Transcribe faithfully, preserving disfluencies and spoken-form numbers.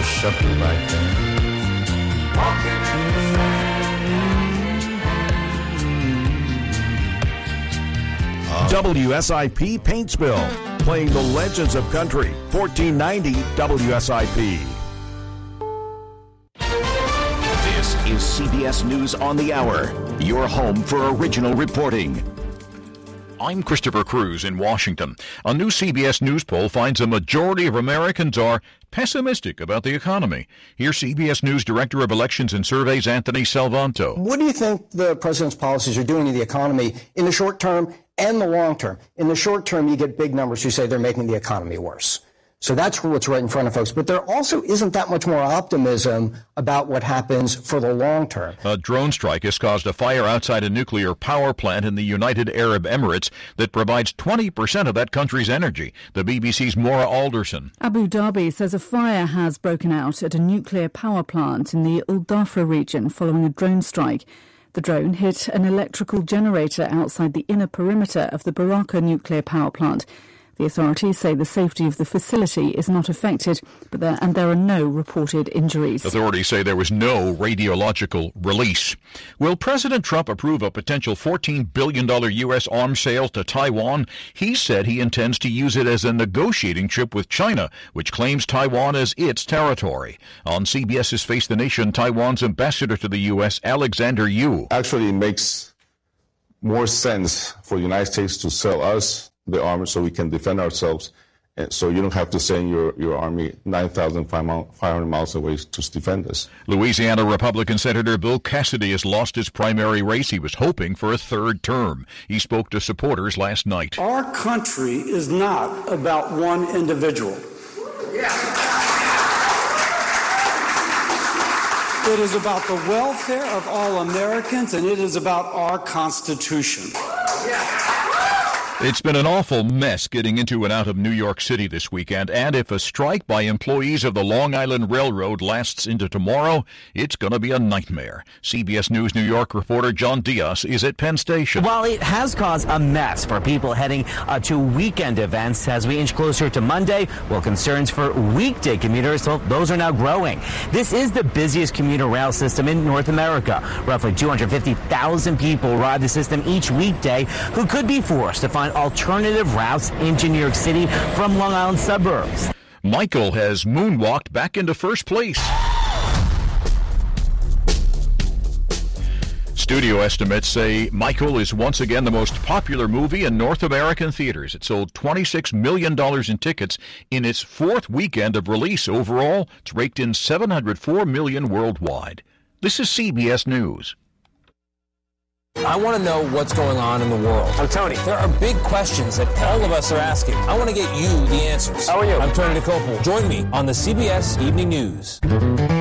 little shepherd back there. Walking in the sand. W S I P Paintsville, playing the legends of country. fourteen ninety W S I P. This is C B S News on the Hour, your home for original reporting. I'm Christopher Cruz in Washington. A new C B S News poll finds a majority of Americans are pessimistic about the economy. Here's C B S News Director of Elections and Surveys, Anthony Salvanto. What do you think the president's policies are doing to the economy in the short term and the long term? In the short term, you get big numbers who say they're making the economy worse. So that's what's right in front of folks. But there also isn't that much more optimism about what happens for the long term. A drone strike has caused a fire outside a nuclear power plant in the United Arab Emirates that provides twenty percent of that country's energy. The B B C's Maura Alderson. Abu Dhabi says a fire has broken out at a nuclear power plant in the Al Dhafra region following a drone strike. The drone hit an electrical generator outside the inner perimeter of the Baraka nuclear power plant. The authorities say the safety of the facility is not affected, but there, and there are no reported injuries. Authorities say there was no radiological release. Will President Trump approve a potential fourteen billion dollars U S arms sales to Taiwan? He said he intends to use it as a negotiating chip with China, which claims Taiwan as its territory. On CBS's Face the Nation, Taiwan's ambassador to the U S, Alexander Yu. Actually, it makes more sense for the United States to sell us the army so we can defend ourselves, and so you don't have to send your, your army nine thousand five hundred miles away to defend us. Louisiana Republican Senator Bill Cassidy has lost his primary race. He was hoping for a third term. He spoke to supporters last night. Our country is not about one individual. Yeah. It is about the welfare of all Americans, and it is about our Constitution. Yeah. It's been an awful mess getting into and out of New York City this weekend, and if a strike by employees of the Long Island Railroad lasts into tomorrow, it's going to be a nightmare. C B S News New York reporter John Diaz is at Penn Station. While it has caused a mess for people heading uh, to weekend events as we inch closer to Monday, well, concerns for weekday commuters, well, those are now growing. This is the busiest commuter rail system in North America. Roughly two hundred fifty thousand people ride the system each weekday who could be forced to find alternative routes into New York City from Long Island suburbs. Michael has moonwalked back into first place. Studio estimates say Michael is once again the most popular movie in North American theaters. It sold twenty-six million dollars in tickets in its fourth weekend of release. Overall, it's raked in seven hundred four million dollars worldwide. This is C B S News. I want to know what's going on in the world. I'm Tony. There are big questions that all of us are asking. I want to get you the answers. How are you? I'm Tony Dokoupil. Join me on the C B S Evening News.